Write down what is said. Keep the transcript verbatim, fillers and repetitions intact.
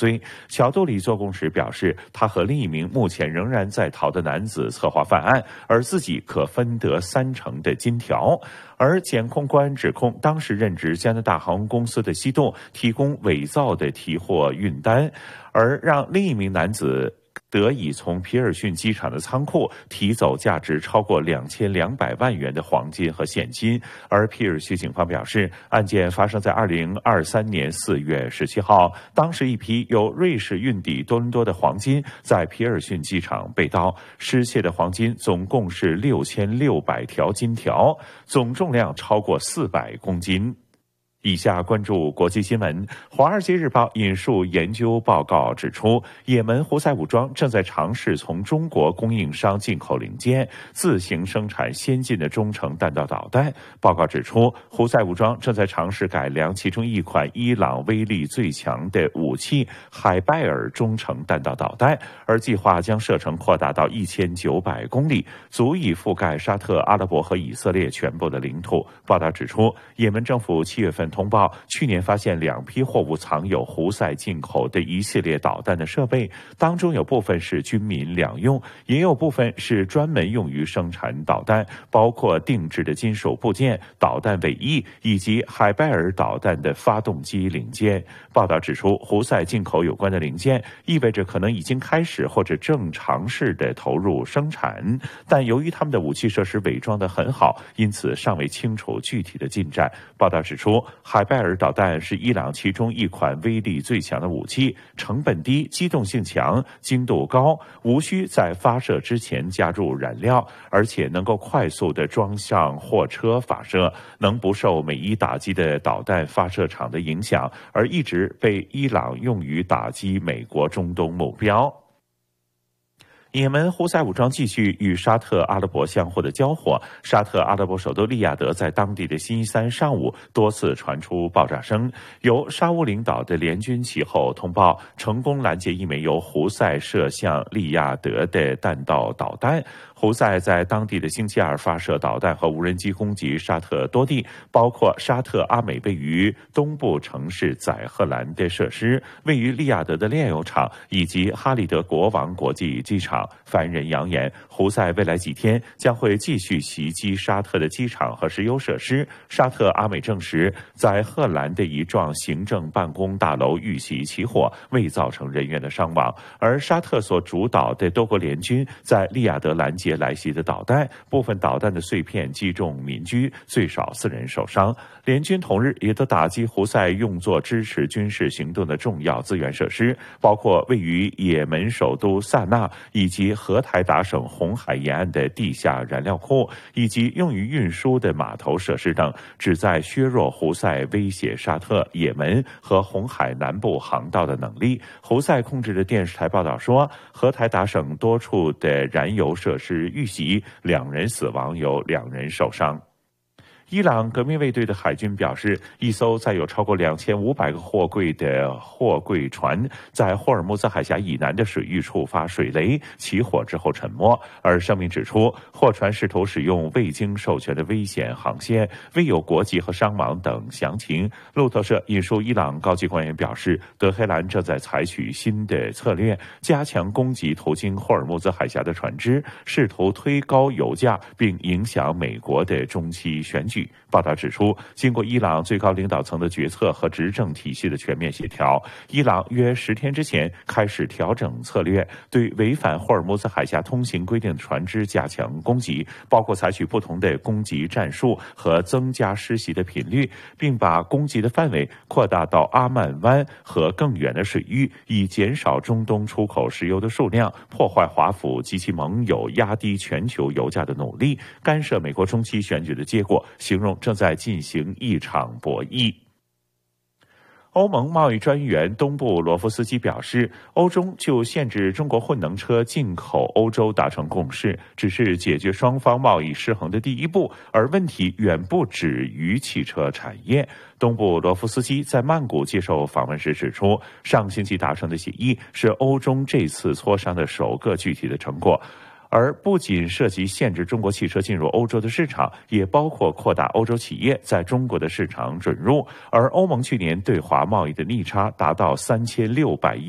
罪。小杜里做供时表示，他和另一名目前仍然在逃的男子策划犯案，而自己可分得三成的金条。而检控官指控当时任职加拿大航空公司的西渡提供伪造的提货运单，而让另一名男子得以从皮尔逊机场的仓库提走价值超过两千两百万元的黄金和现金。而皮尔逊警方表示，案件发生在二零二三年四月十七号，当时一批由瑞士运抵多伦多的黄金在皮尔逊机场被盗，失窃的黄金总共是六千六百条金条，总重量超过四百公斤。以下关注国际新闻。《华尔街日报》引述研究报告指出，也门胡塞武装正在尝试从中国供应商进口零件，自行生产先进的中程弹道导弹。报告指出，胡塞武装正在尝试改良其中一款伊朗威力最强的武器海拜尔中程弹道导弹，而计划将射程扩大到一千九百公里，足以覆盖沙特阿拉伯和以色列全部的领土。报道指出，也门政府七月份通报，去年发现两批货物藏有胡塞进口的一系列导弹的设备，当中有部分是军民两用，也有部分是专门用于生产导弹，包括定制的金属部件、导弹尾翼以及海拜尔导弹的发动机零件。报道指出，胡塞进口有关的零件，意味着可能已经开始或者正尝试的投入生产，但由于他们的武器设施伪装得很好，因此尚未清楚具体的进展。报道指出，海拜尔导弹是伊朗其中一款威力最强的武器，成本低、机动性强、精度高，无需在发射之前加入燃料，而且能够快速地装上货车发射，能不受美伊打击的导弹发射场的影响，而一直被伊朗用于打击美国中东目标。也门胡塞武装继续与沙特阿拉伯相互的交火，沙特阿拉伯首都利雅得在当地的星期三上午多次传出爆炸声，由沙乌领导的联军其后通报成功拦截一枚由胡塞射向利雅得的弹道导弹。胡塞在当地的星期二发射导弹和无人机攻击沙特多地，包括沙特阿美位于东部城市载赫兰的设施，位于利雅得的炼油厂以及哈利德国王国际机场。凡人扬言，胡塞未来几天将会继续袭击沙特的机场和石油设施。沙特阿美证实，在赫兰的一幢行政办公大楼遇袭起火，未造成人员的伤亡。而沙特所主导的多国联军在利雅得拦截来袭的导弹，部分导弹的碎片击中民居，最少四人受伤。联军同日也都打击胡塞用作支持军事行动的重要资源设施，包括位于也门首都萨那以及荷台达省红海沿岸的地下燃料库，以及用于运输的码头设施等，旨在削弱胡塞威胁沙特、也门和红海南部航道的能力。胡塞控制的电视台报道说，荷台达省多处的燃油设施遇袭，两人死亡，有两人受伤。伊朗革命卫队的海军表示，一艘载有超过两千五百个货柜的货柜船在霍尔木兹海峡以南的水域触发水雷，起火之后沉没。而声明指出，货船试图使用未经授权的危险航线，未有国籍和伤亡等详情。路透社引述伊朗高级官员表示，德黑兰正在采取新的策略，加强攻击途经霍尔木兹海峡的船只，试图推高油价并影响美国的中期选举。报道指出，经过伊朗最高领导层的决策和执政体系的全面协调，伊朗约十天之前开始调整策略，对违反霍尔木兹海峡通行规定的船只加强攻击，包括采取不同的攻击战术和增加施袭的频率，并把攻击的范围扩大到阿曼湾和更远的水域，以减少中东出口石油的数量，破坏华府及其盟友压低全球油价的努力，干涉美国中期选举的结果，形容正在进行一场博弈。欧盟贸易专员东布罗夫斯基表示，欧中就限制中国混能车进口欧洲达成共识，只是解决双方贸易失衡的第一步，而问题远不止于汽车产业。东布罗夫斯基在曼谷接受访问时指出，上星期达成的协议是欧中这次磋商的首个具体的成果，而不仅涉及限制中国汽车进入欧洲的市场，也包括扩大欧洲企业在中国的市场准入。而欧盟去年对华贸易的逆差达到三千六百亿